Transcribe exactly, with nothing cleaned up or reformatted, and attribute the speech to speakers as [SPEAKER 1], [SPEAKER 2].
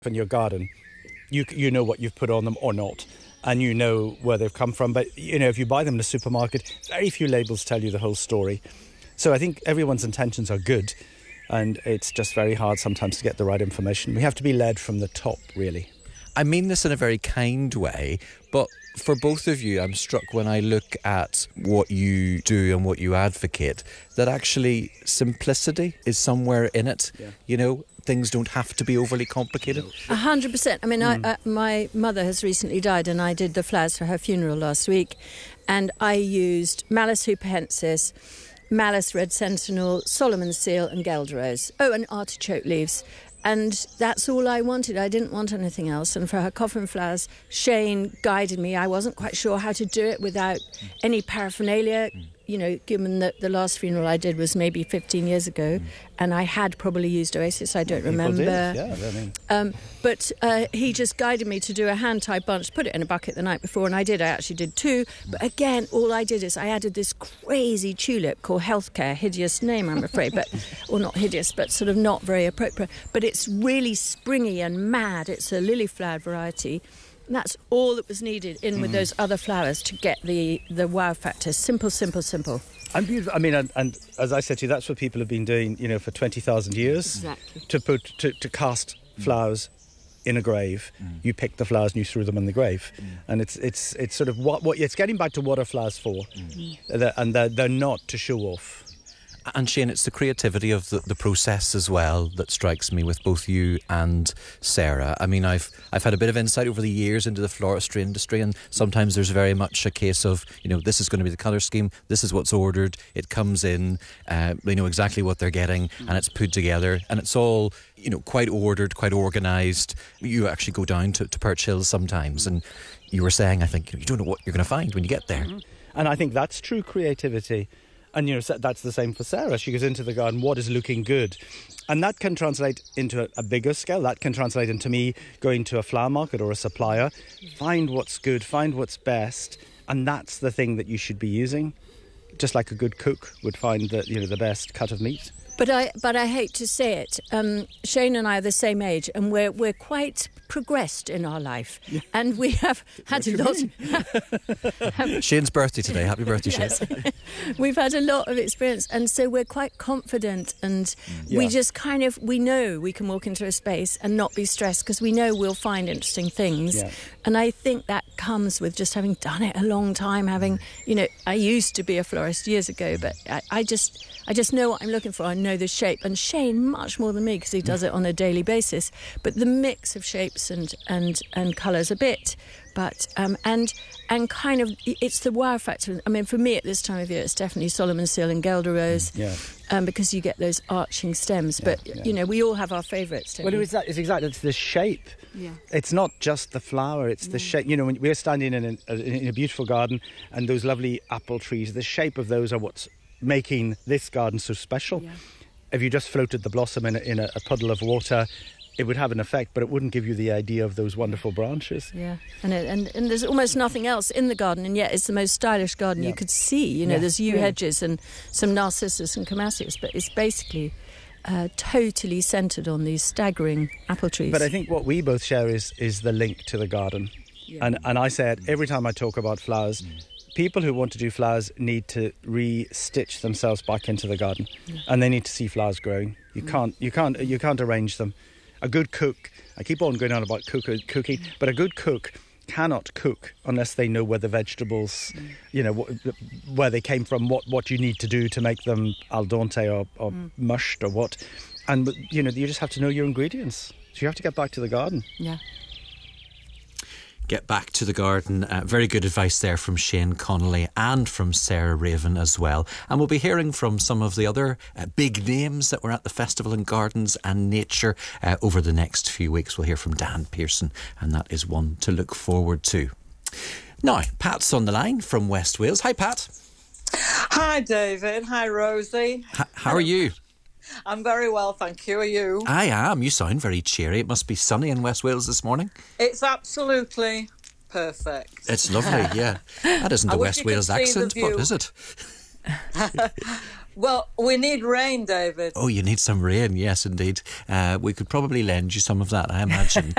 [SPEAKER 1] in your garden, you you know what you've put on them or not, and you know where they've come from. But, you know, if you buy them in a supermarket, very few labels tell you the whole story. So I think everyone's intentions are good, and it's just very hard sometimes to get the right information. We have to be led from the top, really.
[SPEAKER 2] I mean this in a very kind way, but for both of you, I'm struck when I look at what you do and what you advocate, that actually simplicity is somewhere in it. Yeah. You know, things don't have to be overly complicated.
[SPEAKER 3] A hundred percent. I mean, mm. I, uh, my mother has recently died, and I did the flowers for her funeral last week, and I used Malus hupehensis, Malus red sentinel, Solomon's seal, and Guelderose. Oh, and artichoke leaves. And that's all I wanted. I didn't want anything else. And for her coffin flowers, Shane guided me. I wasn't quite sure how to do it without any paraphernalia, you know, given that the last funeral I did was maybe fifteen years ago, mm. and I had probably used Oasis, I don't
[SPEAKER 1] People
[SPEAKER 3] remember.
[SPEAKER 1] Did. Yeah, I mean.
[SPEAKER 3] um, but uh, he just guided me to do a hand-tied bunch, put it in a bucket the night before, and I did. I actually did two. But again, all I did is I added this crazy tulip called Healthcare, hideous name, I'm afraid, but or not hideous, but sort of not very appropriate. But it's really springy and mad. It's a lily-flowered variety. And that's all that was needed in mm. with those other flowers to get the, the wow factor. Simple, simple, simple.
[SPEAKER 1] And beautiful. I mean, and, and as I said to you, that's what people have been doing, you know, for twenty thousand years.
[SPEAKER 3] Exactly.
[SPEAKER 1] To put to, to cast mm. flowers in a grave. Mm. You picked the flowers and you threw them in the grave. Mm. And it's it's it's sort of what what it's getting back to what are flowers for, mm. they're, and they're, they're not to show off.
[SPEAKER 2] And Shane, it's the creativity of the, the process as well that strikes me with both you and Sarah. I mean, I've I've had a bit of insight over the years into the floristry industry, and sometimes there's very much a case of, you know, this is going to be the colour scheme, this is what's ordered, it comes in, uh, they know exactly what they're getting, and it's put together, and it's all, you know, quite ordered, quite organised. You actually go down to, to Perch Hill sometimes, and you were saying, I think, you don't know what you're going to find when you get there.
[SPEAKER 1] And I think that's true creativity. And, you know, that's the same for Sarah. She goes into the garden, what is looking good? And that can translate into a, a bigger scale. That can translate into me going to a flower market or a supplier, find what's good, find what's best. And that's the thing that you should be using. Just like a good cook would find the, you know, the best cut of meat.
[SPEAKER 3] But I, but I hate to say it. Um, Shane and I are the same age, and we're we're quite progressed in our life, yeah. and we have had a lot.
[SPEAKER 2] have, Shane's birthday today. Happy birthday, Shane!
[SPEAKER 3] We've had a lot of experience, and so we're quite confident, and yeah. we just kind of we know we can walk into a space and not be stressed because we know we'll find interesting things. Yeah. And I think that comes with just having done it a long time. Having, you know, I used to be a florist years ago, but I, I just. I just know what I'm looking for. I know the shape. And Shane, much more than me, because he does it on a daily basis. But the mix of shapes and and, and colours a bit. But, um, and and kind of, it's the wow factor. I mean, for me at this time of year, it's definitely Solomon's seal and Guelderose. Yeah. Um, because you get those arching stems. Yeah, but, yeah. you know, we all have our favourites, don't
[SPEAKER 1] well,
[SPEAKER 3] we?
[SPEAKER 1] It's, that, it's exactly, it's the shape.
[SPEAKER 3] Yeah.
[SPEAKER 1] It's not just the flower, it's yeah. the shape. You know, when we're standing in a, in a beautiful garden and those lovely apple trees, the shape of those are what's making this garden so special. Yeah. If you just floated the blossom in, a, in a, a puddle of water, it would have an effect, but it wouldn't give you the idea of those wonderful branches.
[SPEAKER 3] Yeah, and it, and, and there's almost nothing else in the garden, and yet it's the most stylish garden yeah. you could see. You know, yeah. there's yew yeah. hedges and some narcissus and clematis, but it's basically uh, totally centred on these staggering apple trees.
[SPEAKER 1] But I think what we both share is is the link to the garden. Yeah. And, and I say it every time I talk about flowers, mm. people who want to do flowers need to re-stitch themselves back into the garden, yeah. and they need to see flowers growing. You mm. can't, you can't, you can't arrange them. A good cook, I keep on going on about cook, cooking, mm. but a good cook cannot cook unless they know where the vegetables, mm. you know, wh- where they came from, what, what you need to do to make them al dente or, or mm. mushed or what. And, you know, you just have to know your ingredients. So you have to get back to the garden.
[SPEAKER 3] Yeah.
[SPEAKER 2] Get back to the garden. Uh, very good advice there from Shane Connolly and from Sarah Raven as well. And we'll be hearing from some of the other uh, big names that were at the Festival in Gardens and Nature uh, over the next few weeks. We'll hear from Dan Pearson, and that is one to look forward to. Now, Pat's on the line from West Wales. Hi, Pat.
[SPEAKER 4] Hi, David. Hi, Rosie.
[SPEAKER 2] H- how are you?
[SPEAKER 4] I'm very well, thank you. Are you?
[SPEAKER 2] I am. You sound very cheery. It must be sunny in West Wales this morning.
[SPEAKER 4] It's absolutely perfect.
[SPEAKER 2] It's lovely, yeah. That isn't a West Wales accent, but is it?
[SPEAKER 4] Well, we need rain, David.
[SPEAKER 2] Oh, you need some rain, yes, indeed. Uh, we could probably lend you some of that, I imagine.